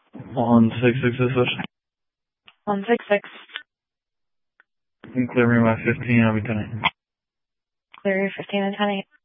166 is it? 166. You can clear me by 15, I'll be 10. Clear your 15 and 10.